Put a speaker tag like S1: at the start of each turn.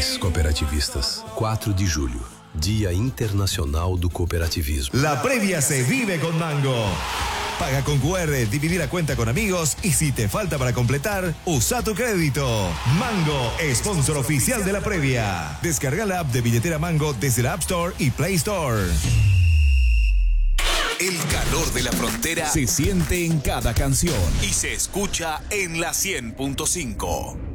S1: Parabéns, cooperativistas. 4 de julho, Dia Internacional do Cooperativismo.
S2: La previa se vive con Mango. Paga con QR, dividir a cuenta con amigos y si te falta para completar, usa tu crédito. Mango, sponsor oficial de la previa. Descarga la app de billetera Mango desde la App Store y Play Store.
S3: El calor de la frontera se siente en cada canción y se escucha en la 100.5.